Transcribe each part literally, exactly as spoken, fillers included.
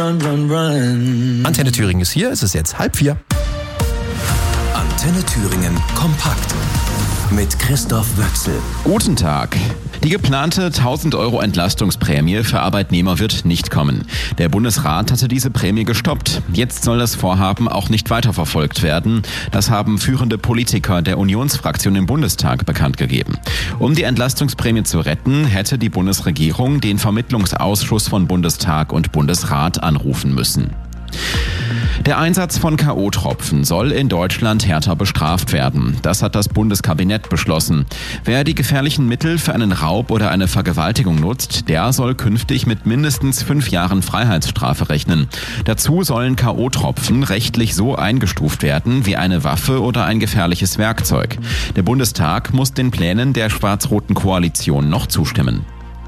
run, run, run. Antenne Thüringen ist hier, es ist jetzt halb vier. Antenne Thüringen kompakt mit Christoph Wöchsel. Guten Tag. Die geplante tausend Euro Entlastungsprämie für Arbeitnehmer wird nicht kommen. Der Bundesrat hatte diese Prämie gestoppt. Jetzt soll das Vorhaben auch nicht weiterverfolgt werden. Das haben führende Politiker der Unionsfraktion im Bundestag bekannt gegeben. Um die Entlastungsprämie zu retten, hätte die Bundesregierung den Vermittlungsausschuss von Bundestag und Bundesrat anrufen müssen. Der Einsatz von K O-Tropfen soll in Deutschland härter bestraft werden. Das hat das Bundeskabinett beschlossen. Wer die gefährlichen Mittel für einen Raub oder eine Vergewaltigung nutzt, der soll künftig mit mindestens fünf Jahren Freiheitsstrafe rechnen. Dazu sollen K O-Tropfen rechtlich so eingestuft werden wie eine Waffe oder ein gefährliches Werkzeug. Der Bundestag muss den Plänen der schwarz-roten Koalition noch zustimmen.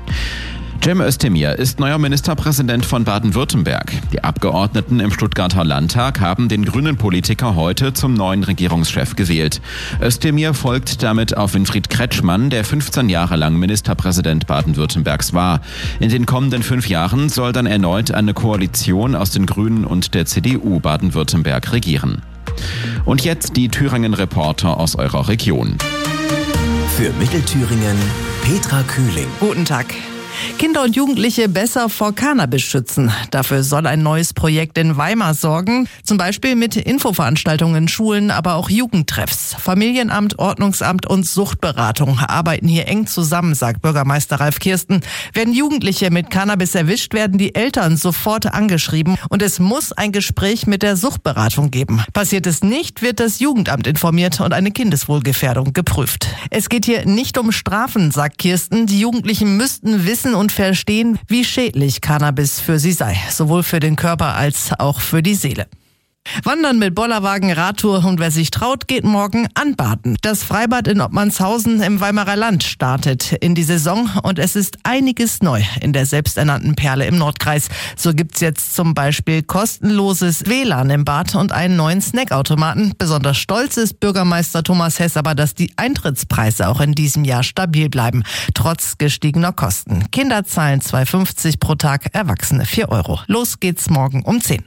Cem Özdemir ist neuer Ministerpräsident von Baden-Württemberg. Die Abgeordneten im Stuttgarter Landtag haben den grünen Politiker heute zum neuen Regierungschef gewählt. Özdemir folgt damit auf Winfried Kretschmann, der fünfzehn Jahre lang Ministerpräsident Baden-Württembergs war. In den kommenden fünf Jahren soll dann erneut eine Koalition aus den Grünen und der C D U Baden-Württemberg regieren. Und jetzt die Thüringen-Reporter aus eurer Region. Für Mittelthüringen Petra Kühling. Guten Tag. Kinder und Jugendliche besser vor Cannabis schützen. Dafür soll ein neues Projekt in Weimar sorgen. Zum Beispiel mit Infoveranstaltungen in Schulen, aber auch Jugendtreffs. Familienamt, Ordnungsamt und Suchtberatung arbeiten hier eng zusammen, sagt Bürgermeister Ralf Kirsten. Werden Jugendliche mit Cannabis erwischt, werden die Eltern sofort angeschrieben. Und es muss ein Gespräch mit der Suchtberatung geben. Passiert es nicht, wird das Jugendamt informiert und eine Kindeswohlgefährdung geprüft. Es geht hier nicht um Strafen, sagt Kirsten. Die Jugendlichen müssten wissen und verstehen, wie schädlich Cannabis für sie sei, sowohl für den Körper als auch für die Seele. Wandern mit Bollerwagen, Radtour und wer sich traut, geht morgen anbaden. Das Freibad in Ottmannshausen im Weimarer Land startet in die Saison und es ist einiges neu in der selbsternannten Perle im Nordkreis. So gibt's jetzt zum Beispiel kostenloses W L A N im Bad und einen neuen Snackautomaten. Besonders stolz ist Bürgermeister Thomas Hess aber, dass die Eintrittspreise auch in diesem Jahr stabil bleiben, trotz gestiegener Kosten. Kinder zahlen zwei Euro fünfzig pro Tag, Erwachsene vier Euro. Los geht's morgen um zehn.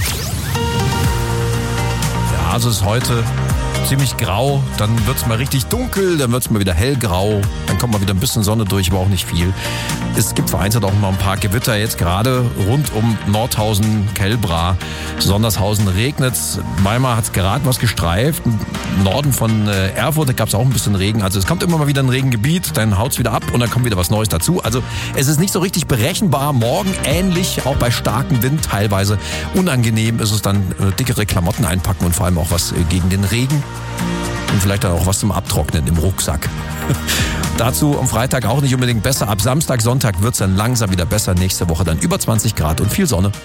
Also es ist heute ziemlich grau, dann wird's mal richtig dunkel, dann wird's mal wieder hellgrau, dann kommt mal wieder ein bisschen Sonne durch, aber auch nicht viel. Es gibt vereinzelt auch noch ein paar Gewitter jetzt gerade rund um Nordhausen, Kellbra, Sondershausen regnet's. Weimar hat's gerade was gestreift. Im Norden von Erfurt, da gab's auch ein bisschen Regen. Also es kommt immer mal wieder ein Regengebiet, dann haut's wieder ab und dann kommt wieder was Neues dazu. Also es ist nicht so richtig berechenbar. Morgen ähnlich, auch bei starkem Wind teilweise. Unangenehm ist es dann, äh, dickere Klamotten einpacken und vor allem auch was äh, gegen den Regen. Und vielleicht dann auch was zum Abtrocknen im Rucksack. Dazu am Freitag auch nicht unbedingt besser. Ab Samstag, Sonntag wird es dann langsam wieder besser. Nächste Woche dann über zwanzig Grad und viel Sonne.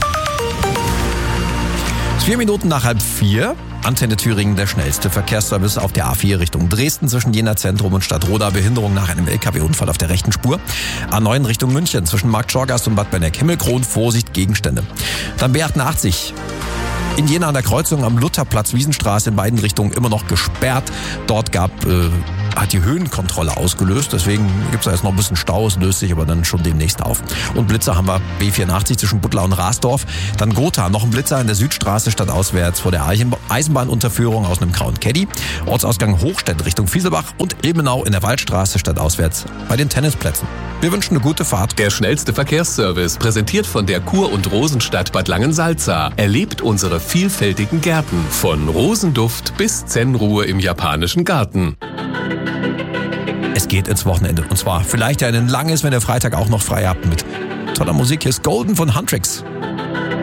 Es ist vier Minuten nach halb vier. Antenne Thüringen, der schnellste Verkehrsservice auf der A vier Richtung Dresden zwischen Jena Zentrum und Stadtroda. Behinderung nach einem L K W-Unfall auf der rechten Spur. A neun Richtung München zwischen Markt Schorgast und Bad Benneck-Himmelkron. Vorsicht, Gegenstände. Dann B achtundachtzig. In Jena an der Kreuzung am Lutherplatz, Wiesenstraße in beiden Richtungen immer noch gesperrt. Dort gab, äh, hat die Höhenkontrolle ausgelöst. Deswegen gibt es da jetzt noch ein bisschen Stau. Es löst sich aber dann schon demnächst auf. Und Blitzer haben wir B vierundachtzig zwischen Butler und Rasdorf. Dann Gotha, noch ein Blitzer in der Südstraße stadtauswärts vor der Eisenbahnunterführung aus einem grauen Caddy. Ortsausgang Hochstedt Richtung Fieselbach und Ilmenau in der Waldstraße stadtauswärts bei den Tennisplätzen. Wir wünschen eine gute Fahrt. Der schnellste Verkehrsservice, präsentiert von der Kur- und Rosenstadt Bad Langensalza. Erlebt unsere vielfältigen Gärten. Von Rosenduft bis Zen-Ruhe im japanischen Garten. Es geht ins Wochenende. Und zwar vielleicht ja ein langes, wenn ihr Freitag auch noch frei habt mit toller Musik. Hier ist Golden von Huntrix.